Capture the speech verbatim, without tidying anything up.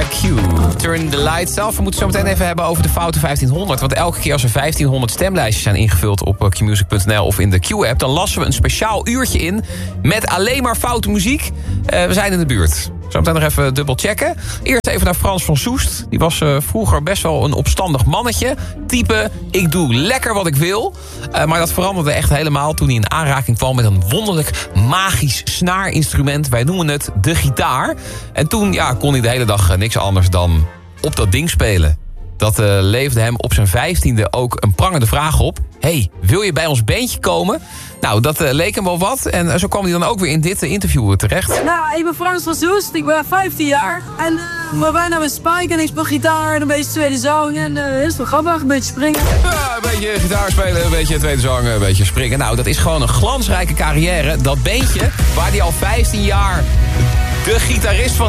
bij Q. Turn the lights off. We moeten zo meteen even hebben over de foute vijftienhonderd. Want elke keer als er vijftienhonderd stemlijstjes zijn ingevuld op q music punt n l of in de Q-app... dan lassen we een speciaal uurtje in met alleen maar foute muziek. Uh, we zijn in de buurt. Zometeen nog even dubbel checken. Eerst even naar Frans van Soest. Die was uh, vroeger best wel een opstandig mannetje. Type, ik doe lekker wat ik wil. Uh, maar dat veranderde echt helemaal toen hij in aanraking kwam... met een wonderlijk magisch snaarinstrument. Wij noemen het de gitaar. En toen ja, kon hij de hele dag uh, niks anders dan op dat ding spelen. Dat uh, leefde hem op zijn vijftiende ook een prangende vraag op. Hey, wil je bij ons bandje komen? Nou, dat uh, leek hem wel wat. En uh, zo kwam hij dan ook weer in dit uh, interview terecht. Nou, ik ben Frans van Soest. Ik ben vijftien jaar. En uh, mijn bijnaam is Spike. En ik speel gitaar en een beetje tweede zang. En uh, is wel grappig, een beetje springen. Ja, een beetje gitaar spelen, een beetje tweede zang, een beetje springen. Nou, dat is gewoon een glansrijke carrière. Dat bandje, waar hij al vijftien jaar de gitarist van